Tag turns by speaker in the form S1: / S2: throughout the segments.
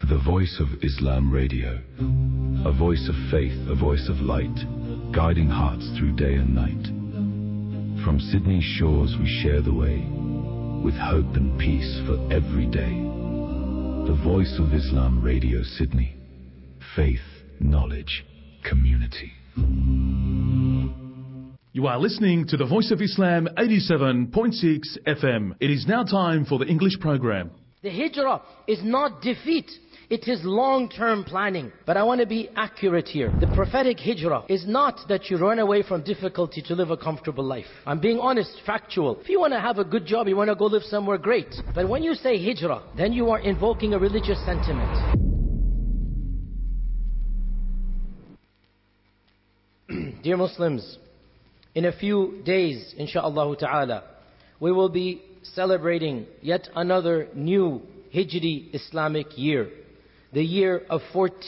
S1: The Voice of Islam Radio. A voice of faith, a voice of light, guiding hearts through day and night. From Sydney's shores we share the way, with hope and peace for every day. The Voice of Islam Radio Sydney. Faith, knowledge, community.
S2: You are listening to the Voice of Islam 87.6 FM. It is now time for the English program.
S3: The hijrah is not defeat. It is long-term planning. But I want to be accurate here. The prophetic hijrah is not that you run away from difficulty to live a comfortable life. I'm being honest, factual. If you want to have a good job, you want to go live somewhere, great. But when you say hijrah, then you are invoking a religious sentiment. Dear Muslims, in a few days, insha'Allah ta'ala, we will be celebrating yet another new Hijri Islamic year. The year of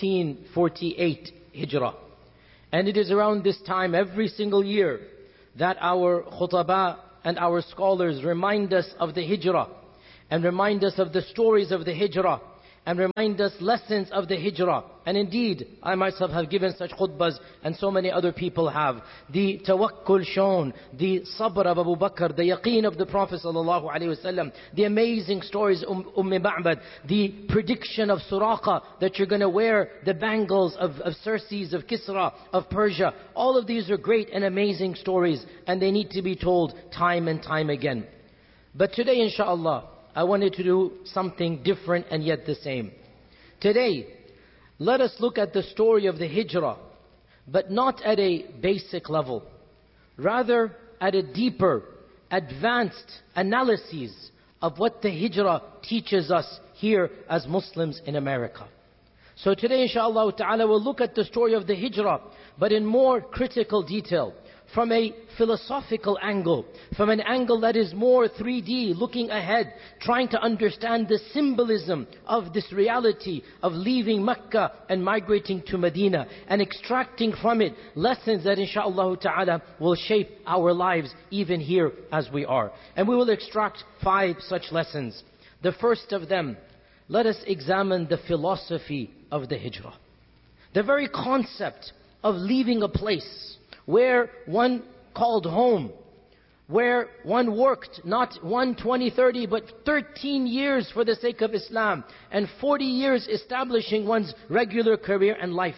S3: 1448 Hijrah. And it is around this time every single year that our khutaba and our scholars remind us of the Hijrah, and remind us of the stories of the Hijrah, and remind us lessons of the Hijrah. And indeed, I myself have given such khutbas, and so many other people have. The tawakkul shown, the sabr of Abu Bakr, the yaqeen of the Prophet ﷺ, the amazing stories of Ba'bad, the prediction of Suraqa, that you're going to wear the bangles of Xerxes, of Kisra, of Persia. All of these are great and amazing stories, and they need to be told time and time again. But today, inshaAllah, I wanted to do something different and yet the same. Today, let us look at the story of the Hijrah, but not at a basic level. Rather, at a deeper, advanced analysis of what the Hijrah teaches us here as Muslims in America. So today, inshaAllah ta'ala, we'll look at the story of the Hijrah, but in more critical detail, from a philosophical angle, from an angle that is more 3D, looking ahead, trying to understand the symbolism of this reality of leaving Mecca and migrating to Medina, and extracting from it lessons that inshaAllah ta'ala will shape our lives even here as we are. And we will extract 5 such lessons. The first of them, let us examine the philosophy of the Hijrah. The very concept of leaving a place where one called home, where one worked not 1, 20, 30, but 13 years for the sake of Islam, and 40 years establishing one's regular career and life.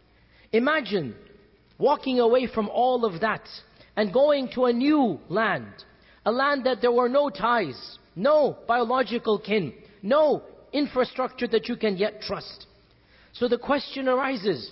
S3: Imagine walking away from all of that and going to a new land, a land that there were no ties, no biological kin, no infrastructure that you can yet trust. So the question arises,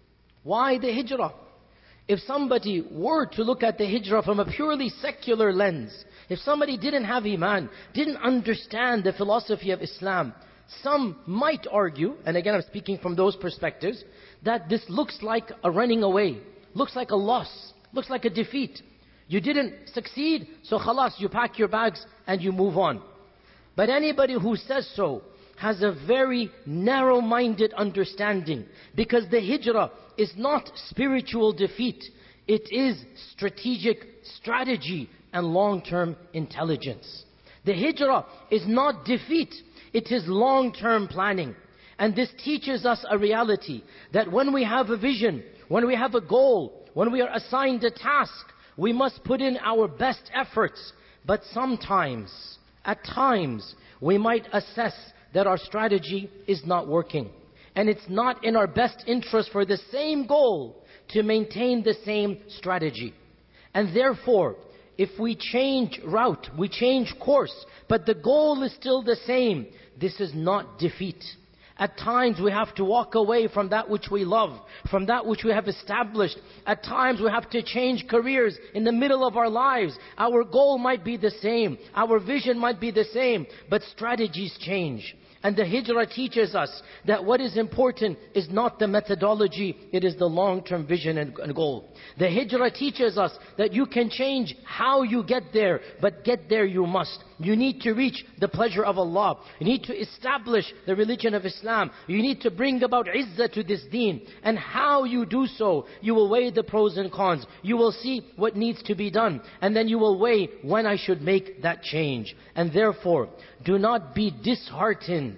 S3: why the Hijrah? If somebody were to look at the Hijrah from a purely secular lens, if somebody didn't have Iman, didn't understand the philosophy of Islam, some might argue, and again I'm speaking from those perspectives, that this looks like a running away, looks like a loss, looks like a defeat. You didn't succeed, so khalas, you pack your bags and you move on. But anybody who says so has a very narrow-minded understanding, because the Hijrah is not spiritual defeat. It is strategic strategy and long-term intelligence. The Hijrah is not defeat. It is long-term planning. And this teaches us a reality that when we have a vision, when we have a goal, when we are assigned a task, we must put in our best efforts. But sometimes, at times, we might assess that our strategy is not working. And it's not in our best interest for the same goal to maintain the same strategy. And therefore, if we change route, we change course, but the goal is still the same, this is not defeat. At times we have to walk away from that which we love, from that which we have established. At times we have to change careers in the middle of our lives. Our goal might be the same, our vision might be the same, but strategies change. And the Hijrah teaches us that what is important is not the methodology, it is the long-term vision and goal. The Hijrah teaches us that you can change how you get there, but get there you must. You need to reach the pleasure of Allah. You need to establish the religion of Islam. You need to bring about izzah to this deen. And how you do so, you will weigh the pros and cons. You will see what needs to be done. And then you will weigh when I should make that change. And therefore, do not be disheartened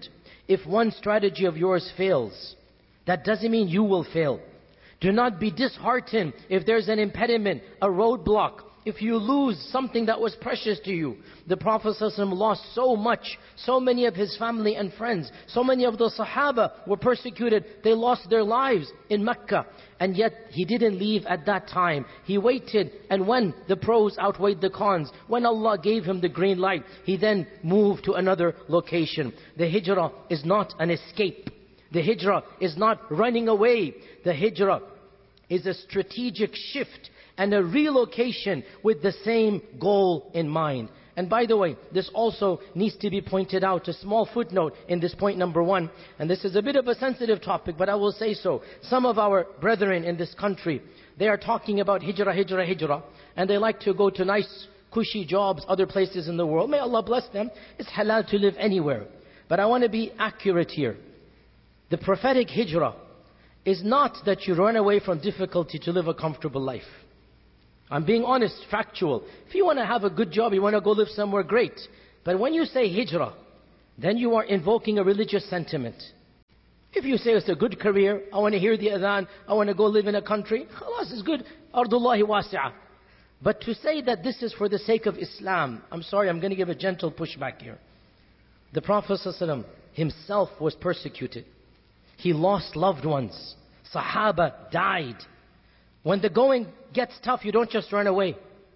S3: If one strategy of yours fails, that doesn't mean you will fail. Do not be disheartened if there's an impediment, a roadblock. If you lose something that was precious to you. The Prophet ﷺ lost so much. So many of his family and friends. So many of the Sahaba were persecuted. They lost their lives in Mecca. And yet he didn't leave at that time. He waited, and when the pros outweighed the cons, when Allah gave him the green light, he then moved to another location. The hijrah is not an escape. The hijrah is not running away. The hijrah is a strategic shift and a relocation with the same goal in mind. And by the way, this also needs to be pointed out, a small footnote in this point number 1. And this is a bit of a sensitive topic, but I will say so. Some of our brethren in this country, they are talking about hijrah, hijrah, hijrah. And they like to go to nice, cushy jobs, other places in the world. May Allah bless them. It's halal to live anywhere. But I want to be accurate here. The prophetic hijrah is not that you run away from difficulty to live a comfortable life. I'm being honest, factual. If you want to have a good job, you want to go live somewhere, great. But when you say hijrah, then you are invoking a religious sentiment. If you say it's a good career, I want to hear the adhan, I want to go live in a country, khalas, it's good. Ardullahi wasi'ah. But to say that this is for the sake of Islam, I'm sorry, I'm going to give a gentle pushback here. The Prophet ﷺ himself was persecuted. He lost loved ones. Sahaba died. When the going gets tough, you don't just run away.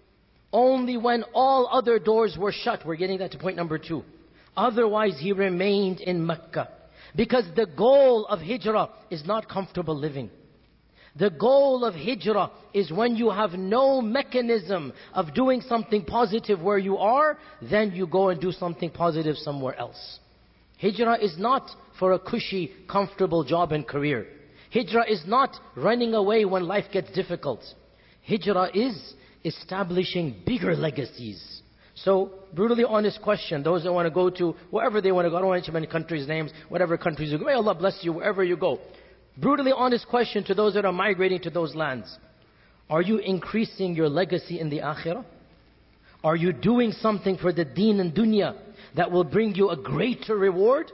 S3: Only when all other doors were shut. We're getting that to point number 2. Otherwise, he remained in Mecca. Because the goal of hijrah is not comfortable living. The goal of hijrah is when you have no mechanism of doing something positive where you are, then you go and do something positive somewhere else. Hijrah is not for a cushy, comfortable job and career. Hijrah is not running away when life gets difficult. Hijrah is establishing bigger legacies. So, brutally honest question. Those that want to go to wherever they want to go. I don't want to mention many countries' names. Whatever countries you go. May Allah bless you wherever you go. Brutally honest question to those that are migrating to those lands. Are you increasing your legacy in the akhirah? Are you doing something for the deen and dunya that will bring you a greater reward?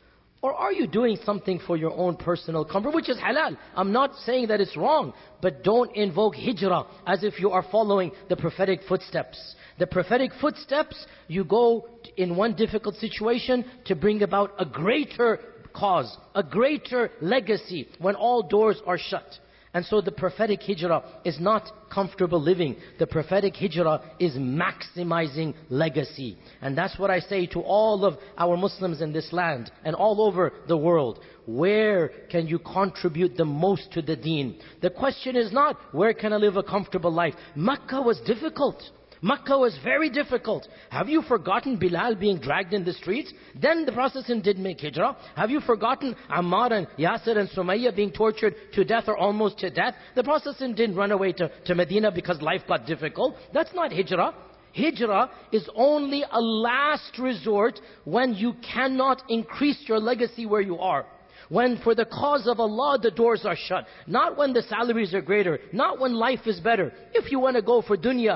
S3: Or are you doing something for your own personal comfort, which is halal? I'm not saying that it's wrong, but don't invoke hijrah as if you are following the prophetic footsteps. The prophetic footsteps, you go in one difficult situation to bring about a greater cause, a greater legacy when all doors are shut. And so the prophetic hijrah is not comfortable living. The prophetic hijrah is maximizing legacy. And that's what I say to all of our Muslims in this land and all over the world. Where can you contribute the most to the deen? The question is not, where can I live a comfortable life? Makkah was difficult. Makkah was very difficult. Have you forgotten Bilal being dragged in the streets? Then the Prophet did make hijrah. Have you forgotten Ammar and Yasir and Sumayya being tortured to death or almost to death? The Prophet didn't run away to Medina because life got difficult. That's not hijrah. Hijrah is only a last resort when you cannot increase your legacy where you are. When for the cause of Allah the doors are shut. Not when the salaries are greater. Not when life is better. If you want to go for dunya,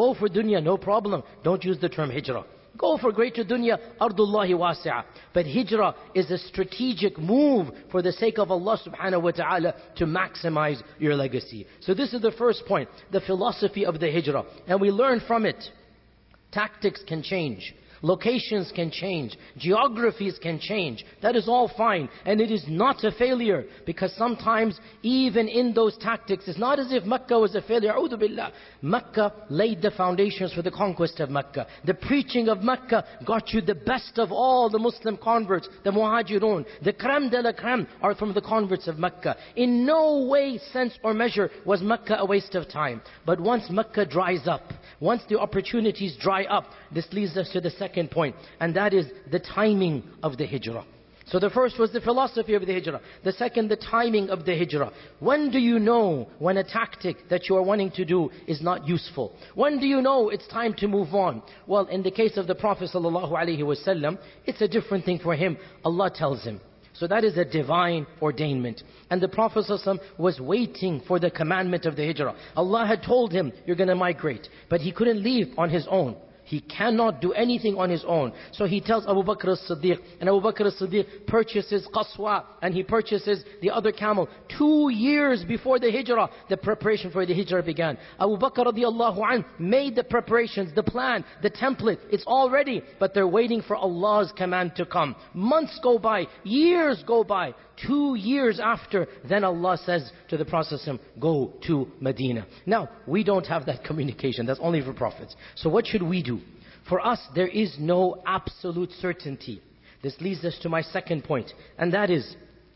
S3: no problem. Don't use the term hijrah. Go for greater dunya, ardullahi wasi'ah. But hijrah is a strategic move for the sake of Allah subhanahu wa ta'ala to maximize your legacy. So this is the first point, the philosophy of the hijrah. And we learn from it. Tactics can change. Locations can change. Geographies can change. That is all fine. And it is not a failure. Because sometimes, even in those tactics, it's not as if Mecca was a failure. A'udhu billah. Mecca laid the foundations for the conquest of Mecca. The preaching of Mecca got you the best of all the Muslim converts, the Muhajirun. The crème de la crème are from the converts of Mecca. In no way, sense or measure was Mecca a waste of time. But once Mecca dries up, once the opportunities dry up, this leads us to the second point, and that is the timing of the hijrah. So the first was the philosophy of the hijrah. The second, the timing of the hijrah. When do you know when a tactic that you are wanting to do is not useful? When do you know it's time to move on? Well, in the case of the Prophet ﷺ, it's a different thing for him. Allah tells him. So that is a divine ordainment. And the Prophet ﷺ was waiting for the commandment of the hijrah. Allah had told him, you're going to migrate. But he couldn't leave on his own. He cannot do anything on his own. So he tells Abu Bakr as-Siddiq, and Abu Bakr as-Siddiq purchases Qaswa, and he purchases the other camel. 2 years before the hijrah, the preparation for the hijrah began. Abu Bakr radiallahu anh made the preparations, the plan, the template. It's all ready, but they're waiting for Allah's command to come. Months go by, years go by. 2 years after, then Allah says to the Prophet, go to Medina. Now, we don't have that communication. That's only for prophets. So what should we do? For us, there is no absolute certainty. This leads us to my second point, and that is,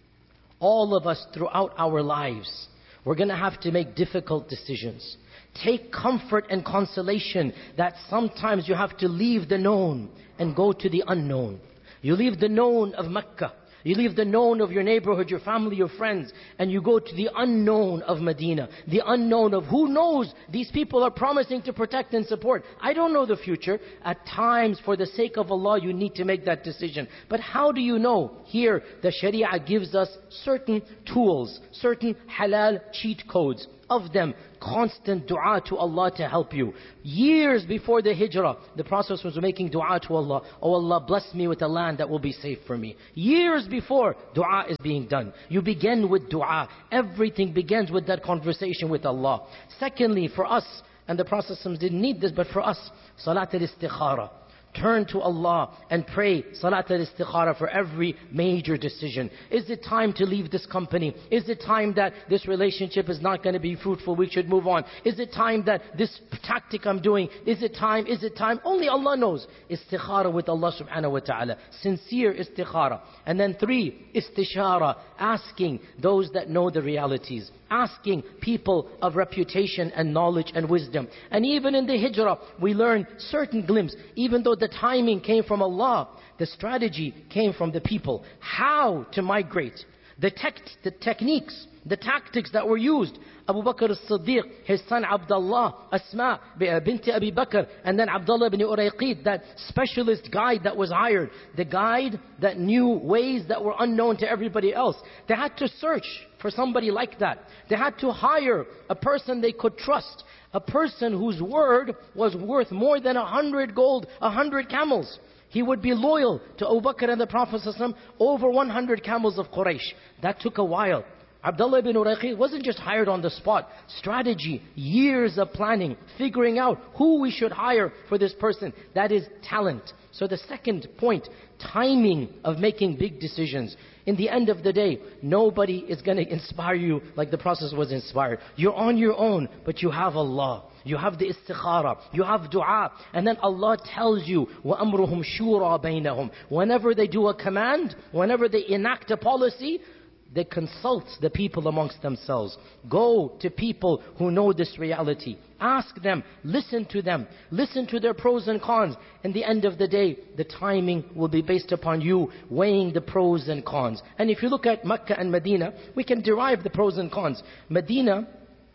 S3: all of us throughout our lives, we're going to have to make difficult decisions. Take comfort and consolation that sometimes you have to leave the known and go to the unknown. You leave the known of Mecca. You leave the known of your neighborhood, your family, your friends, and you go to the unknown of Medina. The unknown of who knows, these people are promising to protect and support. I don't know the future. At times, for the sake of Allah, you need to make that decision. But how do you know? Here, the Sharia gives us certain tools, certain halal cheat codes. Of them, constant dua to Allah to help you. Years before the hijrah, the Prophet was making dua to Allah. Oh Allah, bless me with a land that will be safe for me. Years before, dua is being done. You begin with dua. Everything begins with that conversation with Allah. Secondly, for us, and the Prophet didn't need this, but for us, salat al-istikhara. Turn to Allah and pray Salat al-Istikhara for every major decision. Is it time to leave this company? Is it time that this relationship is not going to be fruitful? We should move on. Is it time that this tactic I'm doing, is it time? Is it time? Only Allah knows. Istikhara with Allah subhanahu wa ta'ala. Sincere istikhara. And then 3, istishara. Asking those that know the realities. Asking people of reputation and knowledge and wisdom. And even in the hijrah, we learn certain glimpse. Even though the timing came from Allah, the strategy came from the people. How to migrate. The techniques, the tactics that were used. Abu Bakr as-Siddiq, his son Abdullah, Asma bint Abi Bakr, and then Abdullah ibn Urayqid, that specialist guide that was hired. The guide that knew ways that were unknown to everybody else. They had to search for somebody like that. They had to hire a person they could trust. A person whose word was worth more than 100 gold, 100 camels. He would be loyal to Abu Bakr and the Prophet ﷺ over 100 camels of Quraysh. That took a while. Abdullah ibn Urayqid wasn't just hired on the spot. Strategy, years of planning, figuring out who we should hire for this person. That is talent. So the second point, timing of making big decisions. In the end of the day, nobody is going to inspire you like the Prophet was inspired. You're on your own, but you have Allah. You have the istikhara. You have dua. And then Allah tells you, وَأَمْرُهُمْ شُورَى بَيْنَهُمْ. Whenever they do a command, whenever they enact a policy, they consult the people amongst themselves. Go to people who know this reality. Ask them, listen to them, listen to their pros and cons. In the end of the day, the timing will be based upon you weighing the pros and cons. And if you look at Mecca and Medina, we can derive the pros and cons. Medina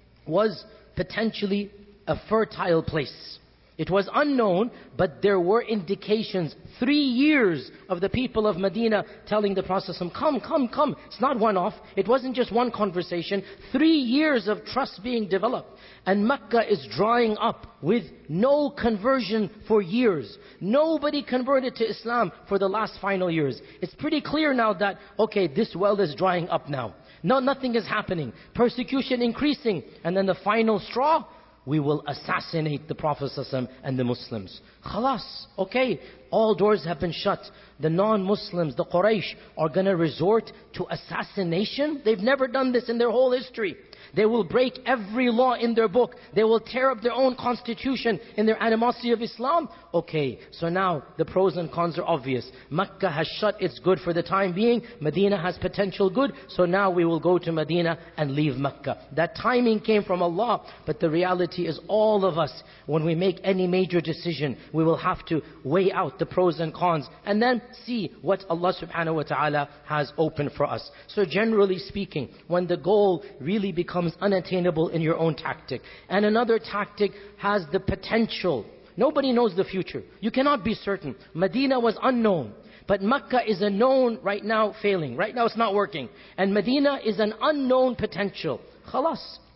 S3: was potentially a fertile place. It was unknown, but there were indications. 3 years of the people of Medina telling the Prophet, come. It's not one-off. It wasn't just one conversation. 3 years of trust being developed. And Mecca is drying up with no conversion for years. Nobody converted to Islam for the last final years. It's pretty clear now that, okay, this well is drying up now. No, nothing is happening. Persecution increasing. And then the final straw, we will assassinate the Prophet ﷺ and the Muslims. Khalas, okay, all doors have been shut. The non-Muslims, the Quraysh, are going to resort to assassination? They've never done this in their whole history. They will break every law in their book. They will tear up their own constitution in their animosity of Islam. Okay, so now the pros and cons are obvious. Mecca has shut its good for the time being. Medina has potential good. So now we will go to Medina and leave Mecca. That timing came from Allah. But the reality is all of us, when we make any major decision, we will have to weigh out the pros and cons and then see what Allah subhanahu wa ta'ala has opened for us. So generally speaking, when the goal really becomes unattainable in your own tactic, and another tactic has the potential. Nobody knows the future. You cannot be certain. Medina was unknown, but Mecca is a known right now failing. Right now it's not working. And Medina is an unknown potential. Khalas.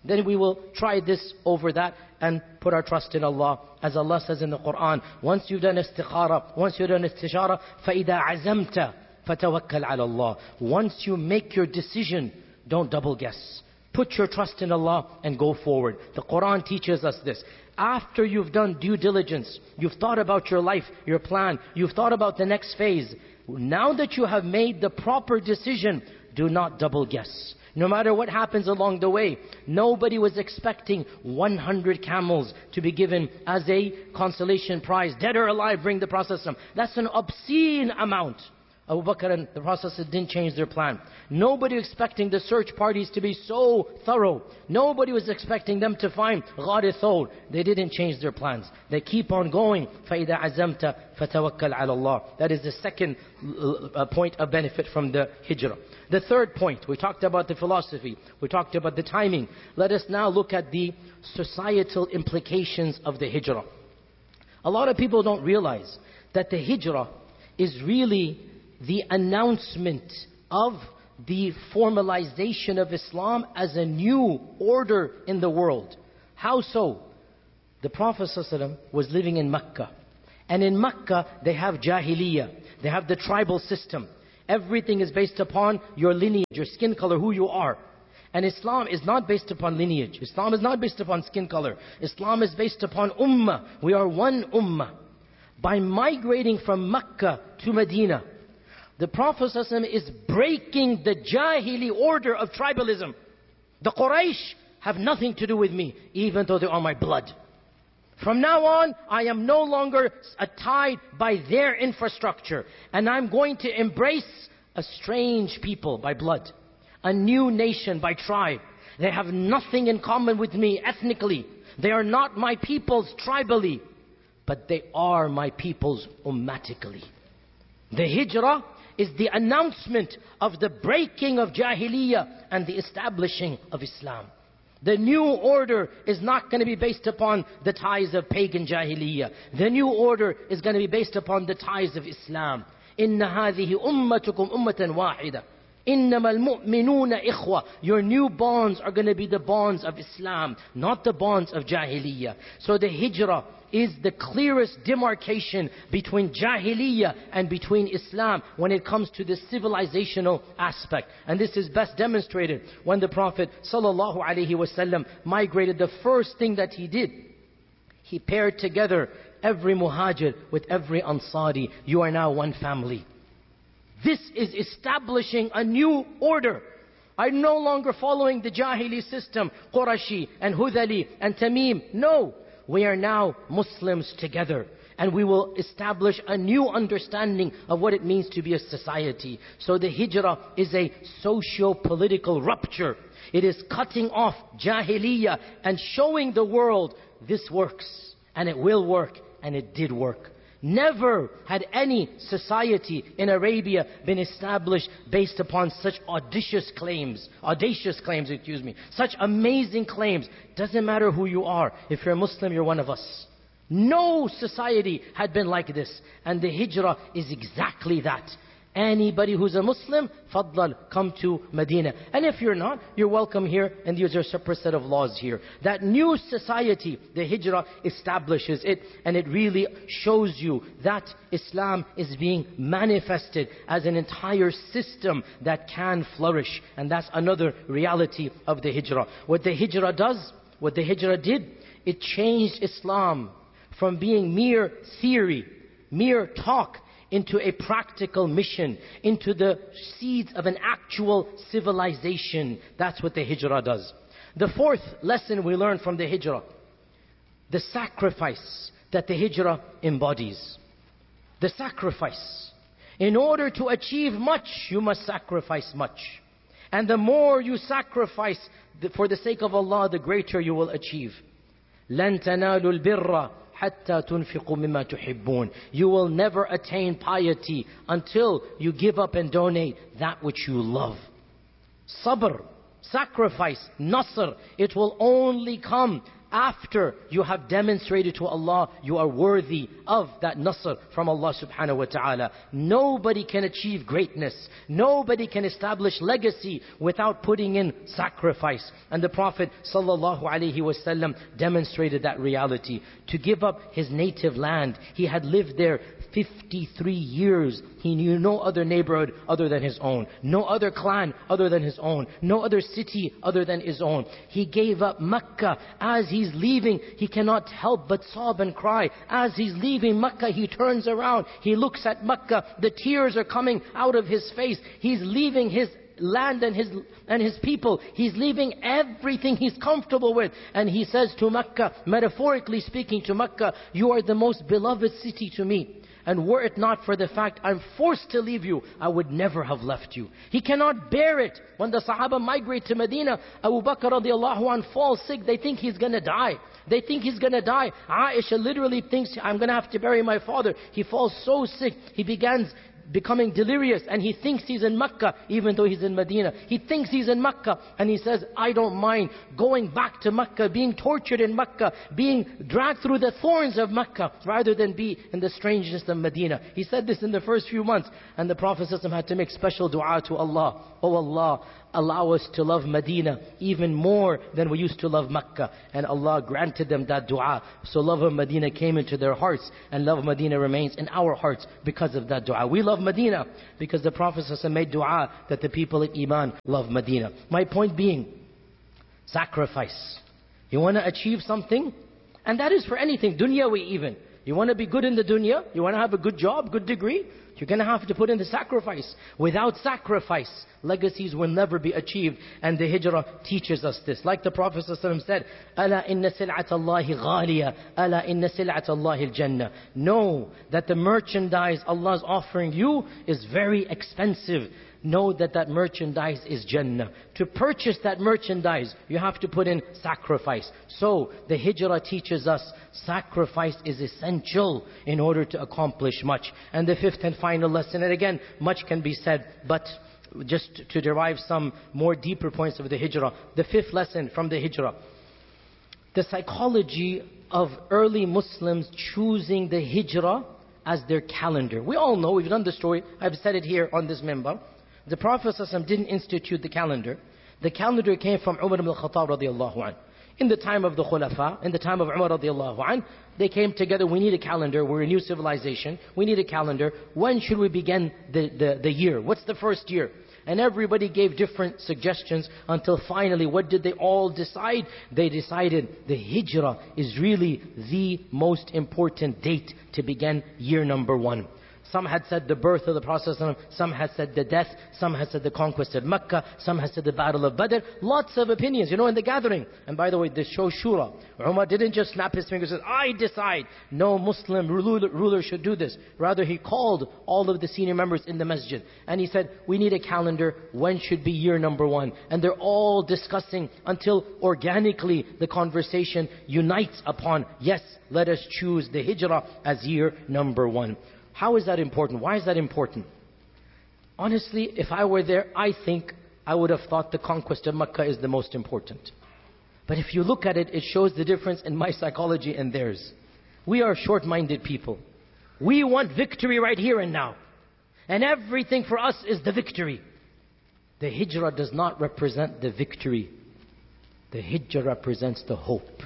S3: then we will try this over that and put our trust in Allah. As Allah says in the Quran, once you've done istikhara, once you've done istishara, فَإِذَا عَزَمْتَ فَتَوَكَّلْ عَلَى اللَّهِ. Once you make your decision, don't double guess. Put your trust in Allah and go forward. The Quran teaches us this. After you've done due diligence, you've thought about your life, your plan, you've thought about the next phase. Now that you have made the proper decision, do not double guess. No matter what happens along the way, nobody was expecting 100 camels to be given as a consolation prize. Dead or alive, bring the Prophet. That's an obscene amount. Abu Bakr and the Prophet didn't change their plan. Nobody was expecting the search parties to be so thorough. Nobody was expecting them to find Ghar Thawr. They didn't change their plans. They keep on going. فَإِذَا عَزَمْتَ فَتَوَكَّلْ عَلَى اللَّهِ. That is the second point of benefit from the hijrah. The third point, we talked about the philosophy. We talked about the timing. Let us now look at the societal implications of the hijrah. A lot of people don't realize that the hijrah is really the announcement of the formalization of Islam as a new order in the world. How so? The Prophet ﷺ was living in Mecca. And in Mecca, they have Jahiliyyah. They have the tribal system. Everything is based upon your lineage, your skin color, who you are. And Islam is not based upon lineage. Islam is not based upon skin color. Islam is based upon ummah. We are one ummah. By migrating from Mecca to Medina, the Prophet ﷺ is breaking the Jahili order of tribalism. The Quraysh have nothing to do with me, even though they are my blood. From now on, I am no longer tied by their infrastructure. And I'm going to embrace a strange people by blood. A new nation by tribe. They have nothing in common with me ethnically. They are not my peoples tribally. But they are my peoples ummatically. The hijrah is the announcement of the breaking of Jahiliyyah and the establishing of Islam. The new order is not going to be based upon the ties of pagan Jahiliyyah. The new order is going to be based upon the ties of Islam. إِنَّ هَذِهِ أُمَّتُكُمْ أُمَّةً وَاحِدَةً إِنَّمَا الْمُؤْمِنُونَ إِخْوَةً. Your new bonds are going to be the bonds of Islam, not the bonds of Jahiliyyah. So the hijrah is the clearest demarcation between Jahiliyyah and between Islam when it comes to the civilizational aspect. And this is best demonstrated when the Prophet ﷺ migrated. The first thing that he did, he paired together every muhajir with every ansari. You are now one family. This is establishing a new order. I'm no longer following the Jahili system, Qurashi and Hudali and Tamim. No. We are now Muslims together. And we will establish a new understanding of what it means to be a society. So the hijrah is a socio-political rupture. It is cutting off Jahiliyyah and showing the world this works. And it will work. And it did work. Never had any society in Arabia been established based upon such audacious claims, such amazing claims. Doesn't matter who you are. If you're a Muslim, you're one of us. No society had been like this. And the hijrah is exactly that. Anybody who's a Muslim, faddal, come to Medina. And if you're not, you're welcome here, and there's a separate set of laws here. That new society, the hijrah, establishes it, and it really shows you that Islam is being manifested as an entire system that can flourish. And that's another reality of the hijrah. What the hijrah does, what the hijrah did, it changed Islam from being mere theory, mere talk, into a practical mission, into the seeds of an actual civilization. That's what the hijrah does. The fourth lesson we learn from the hijrah, the sacrifice that the hijrah embodies. The sacrifice. In order to achieve much, you must sacrifice much. And the more you sacrifice for the sake of Allah, the greater you will achieve. لَن تَنَالُوا الْبِرَّ حَتَّى تُنْفِقُوا مِمَّا تُحِبُّونَ. You will never attain piety until you give up and donate that which you love. Sabr, sacrifice, nasr, it will only come after you have demonstrated to Allah you are worthy of that nasr from Allah subhanahu wa ta'ala. Nobody can achieve greatness. Nobody can establish legacy without putting in sacrifice. And the Prophet sallallahu alaihi wasallam demonstrated that reality. To give up his native land, he had lived there 53 years. He knew no other neighborhood other than his own. No other clan other than his own. No other city other than his own. He gave up Mecca. As he's leaving, he cannot help but sob and cry. As he's leaving Mecca, he turns around. He looks at Mecca. The tears are coming out of his face. He's leaving his land and his people. He's leaving everything he's comfortable with. And he says to Mecca, metaphorically speaking to Mecca, you are the most beloved city to me. And were it not for the fact I'm forced to leave you, I would never have left you. He cannot bear it. When the Sahaba migrate to Medina, Abu Bakr radiallahu anh falls sick. They think he's going to die. They think he's going to die. Aisha literally thinks, I'm going to have to bury my father. He falls so sick. He begins becoming delirious, and he thinks he's in Mecca even though he's in Medina. He thinks he's in Mecca, and he says, I don't mind going back to Mecca, being tortured in Mecca, being dragged through the thorns of Mecca, rather than be in the strangeness of Medina. He said this in the first few months, and the Prophet ﷺ had to make special dua to Allah. Oh Allah, allow us to love Medina even more than we used to love Mecca. And Allah granted them that dua. So love of Medina came into their hearts, and love of Medina remains in our hearts because of that dua. We love Medina because the Prophet ﷺ made dua that the people of Iman love Medina. My point being, sacrifice. You want to achieve something? And that is for anything, dunyawi even. You want to be good in the dunya? You want to have a good job, good degree? You're going to have to put in the sacrifice. Without sacrifice, legacies will never be achieved. And the hijrah teaches us this. Like the Prophet ﷺ said, أَلَا إِنَّ سِلْعَةَ اللَّهِ غَالِيَةً أَلَا إِنَّ سِلْعَةَ اللَّهِ الْجَنَّةِ. Know that the merchandise Allah is offering you is very expensive. Know that that merchandise is Jannah. To purchase that merchandise, you have to put in sacrifice. So, the hijrah teaches us sacrifice is essential in order to accomplish much. And the fifth and final lesson, and again, much can be said, but just to derive some more deeper points of the hijrah. The fifth lesson from the hijrah. The psychology of early Muslims choosing the hijrah as their calendar. We all know, we've done the story, I've said it here on this minbar. The Prophet ﷺ didn't institute the calendar. The calendar came from Umar ibn al-Khattab radiallahu anh. In the time of the Khulafa, in the time of Umar radiallahu anh, they came together, we need a calendar, we're a new civilization, we need a calendar. When should we begin the year? What's the first year? And everybody gave different suggestions until finally, what did they all decide? They decided the hijrah is really the most important date to begin year number 1. Some had said the birth of the Prophet ﷺ, some had said the death, some had said the conquest of Mecca, some had said the battle of Badr. Lots of opinions, in the gathering. And by the way, this shows shura. Umar didn't just snap his fingers and say, I decide. No Muslim ruler should do this. Rather, he called all of the senior members in the masjid. And he said, we need a calendar. When should be year number 1? And they're all discussing until organically the conversation unites upon, yes, let us choose the hijrah as year number 1. How is that important? Why is that important? Honestly, if I were there, I think I would have thought the conquest of Mecca is the most important. But if you look at it, it shows the difference in my psychology and theirs. We are short-minded people. We want victory right here and now. And everything for us is the victory. The hijrah does not represent the victory. The hijrah represents the hope.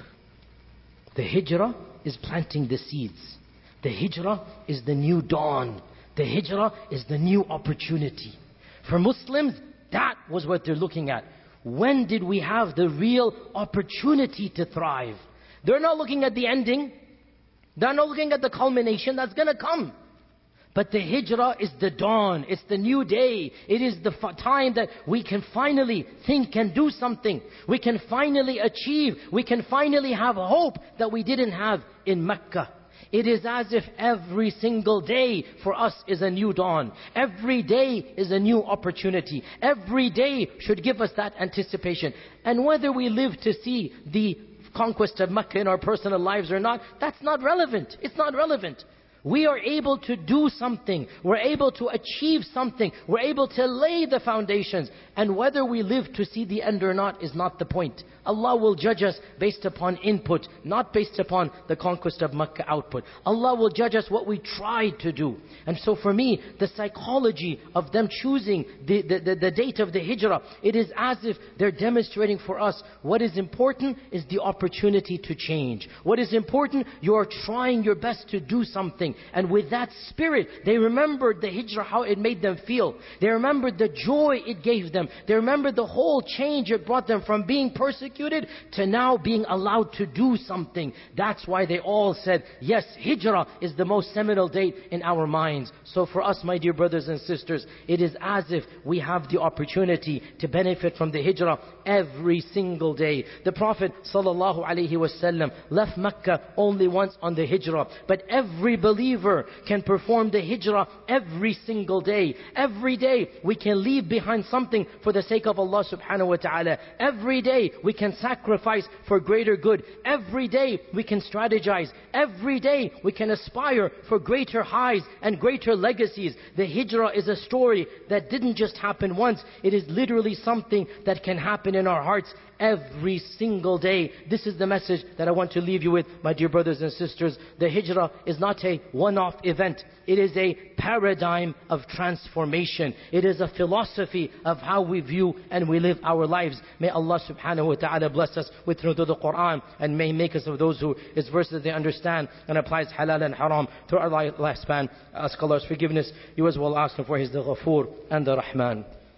S3: The hijrah is planting the seeds. The hijrah is the new dawn. The hijrah is the new opportunity. For Muslims, that was what they're looking at. When did we have the real opportunity to thrive? They're not looking at the ending. They're not looking at the culmination that's going to come. But the hijrah is the dawn. It's the new day. It is the time that we can finally think and do something. We can finally achieve. We can finally have hope that we didn't have in Mecca. It is as if every single day for us is a new dawn. Every day is a new opportunity. Every day should give us that anticipation. And whether we live to see the conquest of Mecca in our personal lives or not, that's not relevant. It's not relevant. We are able to do something. We're able to achieve something. We're able to lay the foundations. And whether we live to see the end or not is not the point. Allah will judge us based upon input, not based upon the conquest of Makkah output. Allah will judge us what we tried to do. And so for me, the psychology of them choosing the date of the hijrah, it is as if they're demonstrating for us what is important is the opportunity to change. What is important, you are trying your best to do something. And with that spirit, they remembered the hijrah, how it made them feel. They remembered the joy it gave them. They remembered the whole change it brought them from being persecuted to now being allowed to do something. That's why they all said, yes, hijrah is the most seminal date in our minds. So for us, my dear brothers and sisters, it is as if we have the opportunity to benefit from the hijrah every single day. The Prophet ﷺ left Mecca only once on the hijrah, but every believer can perform the hijrah every single day. Every day we can leave behind something for the sake of Allah subhanahu wa ta'ala. Every day we can sacrifice for greater good. Every day we can strategize. Every day we can aspire for greater highs and greater legacies. The hijrah is a story that didn't just happen once. It is literally something that can happen in our hearts every single day. This is the message that I want to leave you with, my dear brothers and sisters. The hijrah is not a one-off event. It is a paradigm of transformation. It is a philosophy of how we view and we live our lives. May Allah subhanahu wa ta'ala bless us with through the Quran, and may make us of those who His verses they understand and applies halal and haram through our lifespan. Ask Allah's forgiveness. You as well ask Him for His the Ghafoor and the Rahman.